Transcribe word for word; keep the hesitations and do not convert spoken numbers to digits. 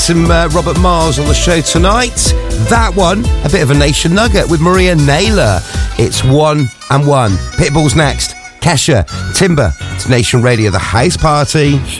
Some uh, Robert Miles on the show tonight. That one, a bit of a nation nugget with Maria Naylor. It's one and one. Pitbull's next. Kesha, Timber. It's Nation Radio, the house party.